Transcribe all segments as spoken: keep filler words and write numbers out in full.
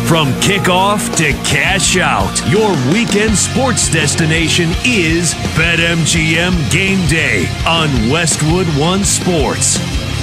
From kickoff to cash out, your weekend sports destination is BetMGM Game Day on Westwood One Sports.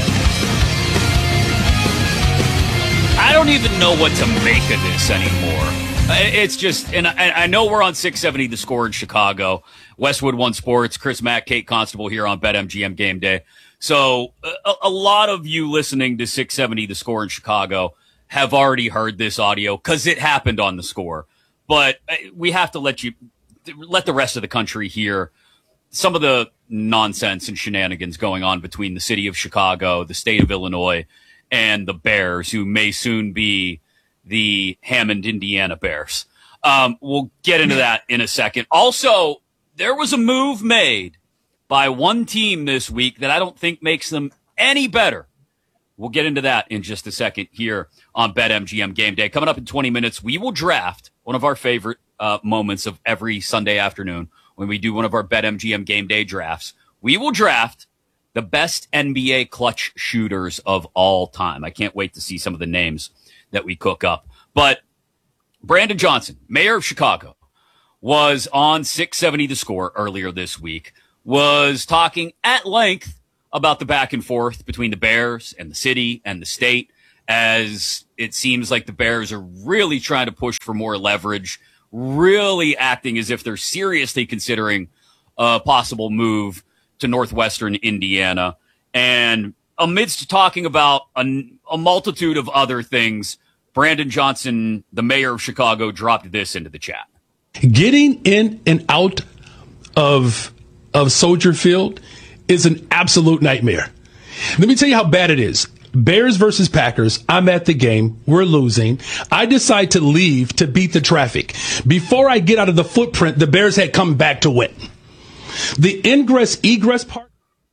I don't even know what to make of this anymore. It's just, and I, I know we're on six seventy The Score in Chicago. Westwood One Sports, Chris Mack, Kate Constable here on BetMGM Game Day. So a, a lot of you listening to six seventy The Score in Chicago have already heard this audio because it happened on The Score. But we have to let you, let the rest of the country hear some of the nonsense and shenanigans going on between the city of Chicago, the state of Illinois, and the Bears, who may soon be the Hammond, Indiana Bears. Um, we'll get into that in a second. Also, there was a move made by one team this week that I don't think makes them any better. We'll get into that in just a second here on BetMGM Game Day. Coming up in twenty minutes, we will draft one of our favorite uh, moments of every Sunday afternoon when we do one of our BetMGM Game Day drafts. We will draft the best N B A clutch shooters of all time. I can't wait to see some of the names that we cook up. But Brandon Johnson, mayor of Chicago, was on six seventy The Score earlier this week, was talking at length about the back and forth between the Bears and the city and the state, as it seems like the Bears are really trying to push for more leverage, really acting as if they're seriously considering a possible move to Northwestern Indiana. And amidst talking about a, a multitude of other things, Brandon Johnson, the mayor of Chicago, dropped this into the chat. Getting in and out of of Soldier Field is an absolute nightmare. Let me tell you how bad it is. Bears versus Packers. I'm at the game. We're losing. I decide to leave to beat the traffic. Before I get out of the footprint, the Bears had come back to win. The ingress egress part.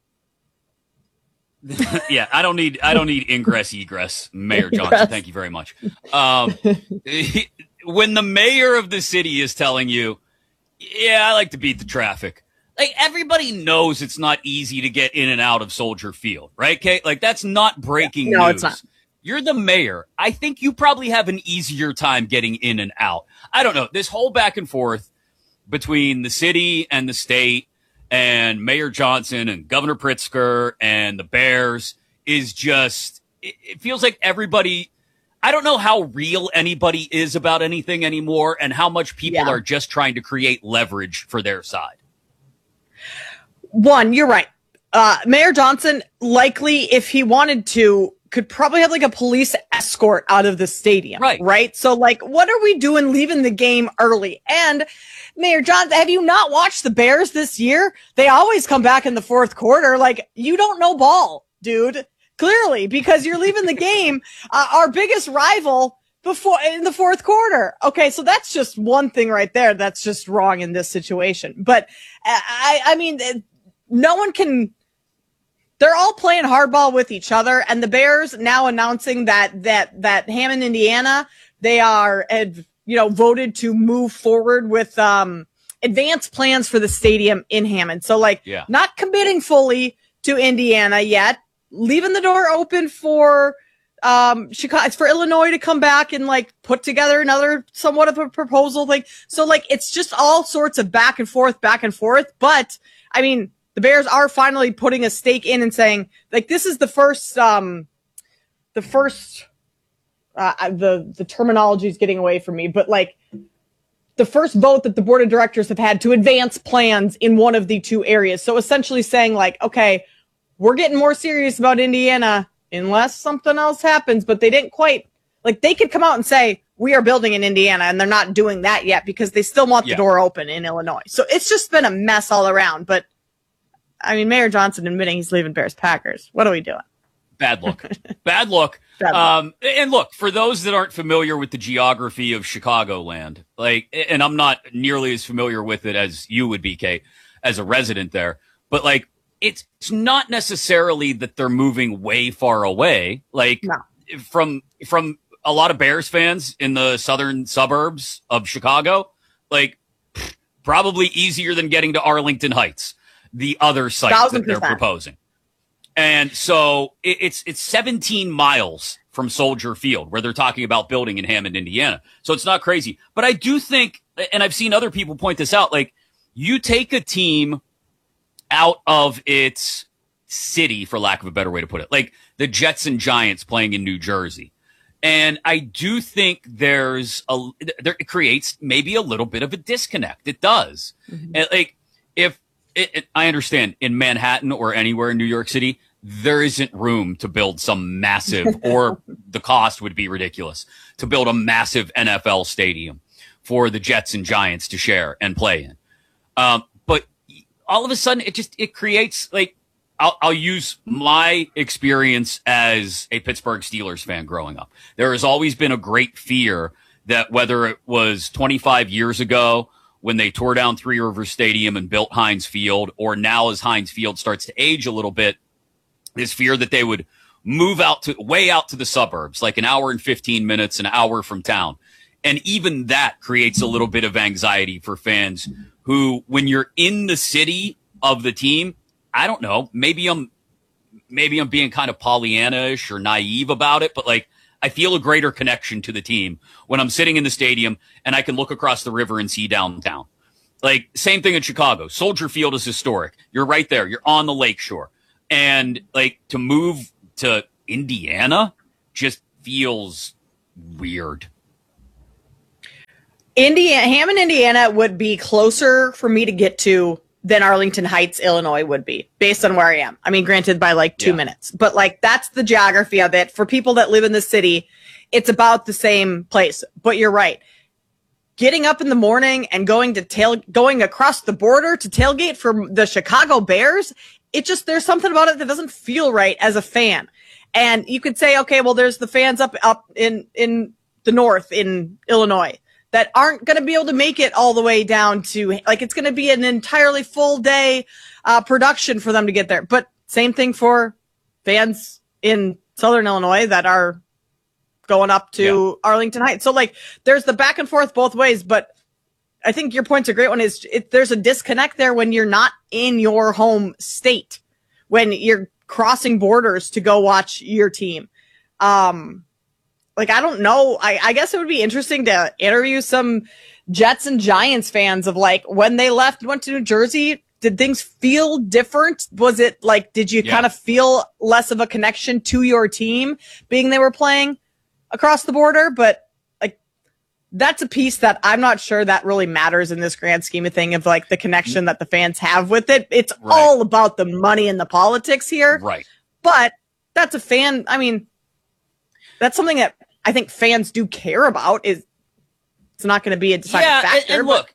Yeah, I don't need I don't need ingress egress, Mayor Johnson. Egress. Thank you very much. Um, when the mayor of the city is telling you, "Yeah, I like to beat the traffic," like everybody knows it's not easy to get in and out of Soldier Field, right, Kate? Like that's not breaking no, news. It's not. You're the mayor. I think you probably have an easier time getting in and out. I don't know. This whole back and forth between the city and the state and Mayor Johnson and Governor Pritzker and the Bears is just, it, it feels like everybody, I don't know how real anybody is about anything anymore and how much people yeah. are just trying to create leverage for their side. One, you're right. Uh, Mayor Johnson, likely, if he wanted to, could probably have like a police escort out of the stadium. Right. Right. So like, what are we doing leaving the game early? And Mayor Johnson, have you not watched the Bears this year? They always come back in the fourth quarter. Like, you don't know ball, dude. Clearly, because you're leaving the game, uh, our biggest rival before in the fourth quarter. Okay. So that's just one thing right there. That's just wrong in this situation. But I, I mean, no one can, they're all playing hardball with each other, and the Bears now announcing that that that Hammond, Indiana, they are, you know, voted to move forward with um, advanced plans for the stadium in Hammond. So, like, yeah. not committing fully to Indiana yet, leaving the door open for um, Chicago, for Illinois to come back and like put together another somewhat of a proposal thing. So, like, it's just all sorts of back and forth, back and forth. But I mean, the Bears are finally putting a stake in and saying, like, this is the first, um, the first, uh, the, the terminology is getting away from me, but like the first vote that the board of directors have had to advance plans in one of the two areas. So essentially saying like, okay, we're getting more serious about Indiana unless something else happens, but they didn't quite, like, they could come out and say, we are building in Indiana, and they're not doing that yet because they still want the yeah. door open in Illinois. So it's just been a mess all around, but I mean, Mayor Johnson admitting he's leaving Bears Packers. What are we doing? Bad look. Bad look. Bad look. Um, and look, for those that aren't familiar with the geography of Chicagoland, like, and I'm not nearly as familiar with it as you would be, Kate, as a resident there, but like, it's, it's not necessarily that they're moving way far away. Like no. from, from a lot of Bears fans in the southern suburbs of Chicago, like pff, probably easier than getting to Arlington Heights, the other site that they're proposing. And so it, it's it's seventeen miles from Soldier Field, where they're talking about building in Hammond, Indiana. So it's not crazy. But I do think, and I've seen other people point this out, like, you take a team out of its city, for lack of a better way to put it, like the Jets and Giants playing in New Jersey. And I do think there's a, there, it creates maybe a little bit of a disconnect. It does. Mm-hmm. And like, if it, it, I understand in Manhattan or anywhere in New York City, there isn't room to build some massive, or the cost would be ridiculous, to build a massive N F L stadium for the Jets and Giants to share and play in. Um, but all of a sudden, it just, it creates, like, I'll, I'll use my experience as a Pittsburgh Steelers fan growing up. There has always been a great fear that whether it was twenty-five years ago when they tore down Three Rivers Stadium and built Heinz Field, or now as Heinz Field starts to age a little bit, this fear that they would move out to way out to the suburbs, like an hour and fifteen minutes, an hour from town. And even that creates a little bit of anxiety for fans who, when you're in the city of the team, I don't know, maybe I'm, maybe I'm being kind of Pollyanna-ish or naive about it, but like, I feel a greater connection to the team when I'm sitting in the stadium and I can look across the river and see downtown. Like, same thing in Chicago. Soldier Field is historic. You're right there. You're on the lakeshore. And like, to move to Indiana just feels weird. Indiana, Hammond, Indiana would be closer for me to get to than Arlington Heights, Illinois would be, based on where I am. I mean, granted by like two yeah. minutes, but like, that's the geography of it. For people that live in the city, it's about the same place. But you're right. Getting up in the morning and going to tail, going across the border to tailgate for the Chicago Bears, it just, there's something about it that doesn't feel right as a fan. And you could say, okay, well, there's the fans up, up in, in the north in Illinois that aren't going to be able to make it all the way down to, like, it's going to be an entirely full day uh, production for them to get there. But same thing for fans in Southern Illinois that are going up to yeah. Arlington Heights. So like, there's the back and forth both ways, but I think your point's a great one. Is it, there's a disconnect there when you're not in your home state, when you're crossing borders to go watch your team. Um, Like, I don't know. I, I guess it would be interesting to interview some Jets and Giants fans of like, when they left, went to New Jersey, did things feel different? Was it like, did you yeah. kind of feel less of a connection to your team being they were playing across the border? But like, that's a piece that I'm not sure that really matters in this grand scheme of thing, of like the connection that the fans have with it. It's right. all about the money and the politics here. Right. But that's a fan. I mean, that's something that I think fans do care about. Is it's not going to be a deciding yeah, factor. And, and look,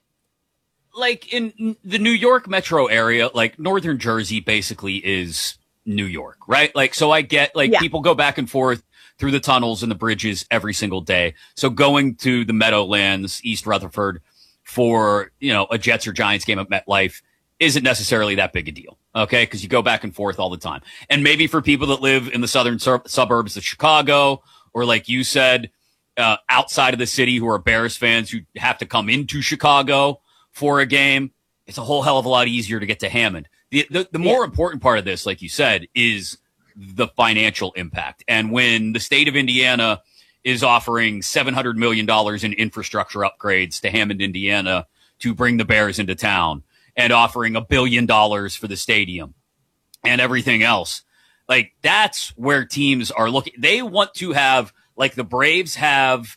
like in the New York metro area, like northern Jersey basically is New York, right? Like, so I get like yeah. people go back and forth through the tunnels and the bridges every single day. So going to the Meadowlands, East Rutherford for, you know, a Jets or Giants game at MetLife isn't necessarily that big a deal. Okay. Cause you go back and forth all the time. And maybe for people that live in the southern sur- suburbs of Chicago, or like you said, uh, outside of the city who are Bears fans who have to come into Chicago for a game, it's a whole hell of a lot easier to get to Hammond. The, the, the more yeah. important part of this, like you said, is the financial impact. And when the state of Indiana is offering seven hundred million dollars in infrastructure upgrades to Hammond, Indiana to bring the Bears into town, and offering a billion dollars for the stadium and everything else, like, that's where teams are looking. They want to have, like the Braves have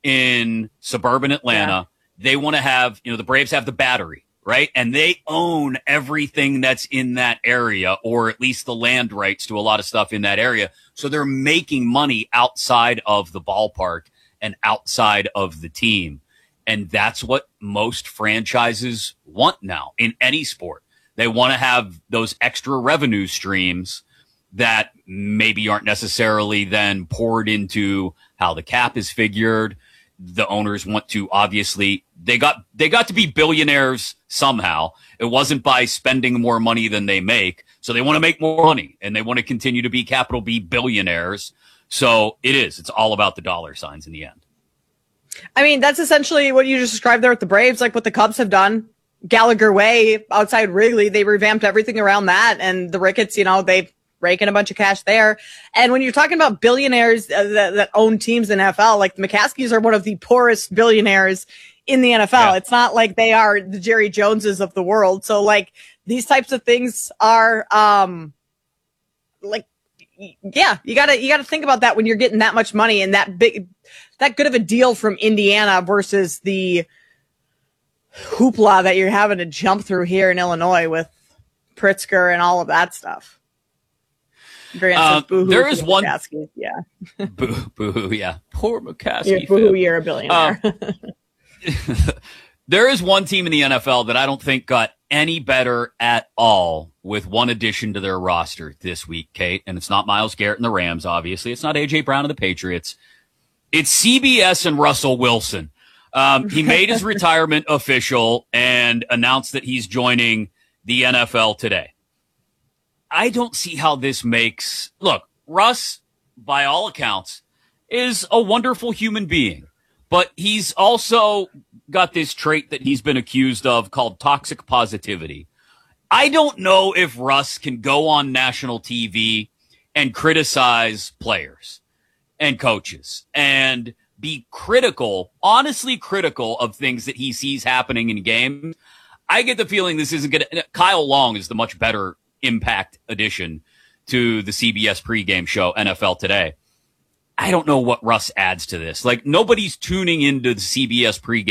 in suburban Atlanta, yeah. they want to have, you know, the Braves have the Battery, right? And they own everything that's in that area, or at least the land rights to a lot of stuff in that area. So they're making money outside of the ballpark and outside of the team. And that's what most franchises want now in any sport. They want to have those extra revenue streams that maybe aren't necessarily then poured into how the cap is figured. The owners want to, obviously, they got, they got to be billionaires somehow. It wasn't by spending more money than they make. So they want to make more money, and they want to continue to be capital B billionaires. So it is, it's all about the dollar signs in the end. I mean, that's essentially what you just described there with the Braves, like what the Cubs have done. Gallagher Way outside Wrigley, they revamped everything around that. And the Ricketts, you know, they've raking a bunch of cash there. And when you're talking about billionaires uh, that, that own teams in the N F L, like the McCaskies are one of the poorest billionaires in the N F L. Yeah. It's not like they are the Jerry Joneses of the world. So like these types of things are, um, like, yeah, you gotta, you gotta think about that when you're getting that much money and that big, that good of a deal from Indiana versus the hoopla that you're having to jump through here in Illinois with Pritzker and all of that stuff. Uh, there is one, McCaskey. Yeah, boo, boo, yeah, poor McCaskey. Yeah, boo, you're a billionaire. Uh, there is one team in the N F L that I don't think got any better at all with one addition to their roster this week, Kate, and it's not Myles Garrett and the Rams, obviously. It's not A J Brown and the Patriots. It's C B S and Russell Wilson. Um, he made his retirement official and announced that he's joining the N F L today. I don't see how this makes... Look, Russ, by all accounts, is a wonderful human being, but he's also got this trait that he's been accused of called toxic positivity. I don't know if Russ can go on national T V and criticize players and coaches and be critical, honestly critical of things that he sees happening in games. I get the feeling this isn't going to... Kyle Long is the much better impact addition to the C B S pregame show, N F L Today. I don't know what Russ adds to this. Like, nobody's tuning into the C B S pregame